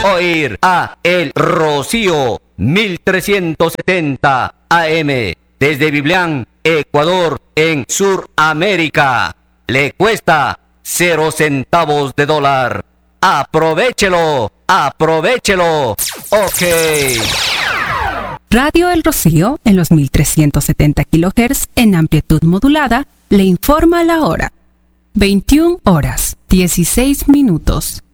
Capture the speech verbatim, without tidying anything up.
oír a El Rocío mil trescientos setenta A M desde Biblián, Ecuador, en Suramérica. Le cuesta cero centavos de dólar. Aprovechelo, aprovechelo. Ok. Radio El Rocío en los mil trescientos setenta kilohertz en amplitud modulada le informa la hora. veintiuna horas, dieciséis minutos.